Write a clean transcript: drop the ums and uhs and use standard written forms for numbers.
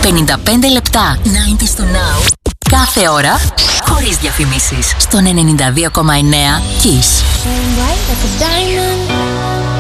55 λεπτά 90s to now. Κάθε ώρα, χωρίς διαφημίσεις. Στον 92,9 Kiss. Bright like a diamond.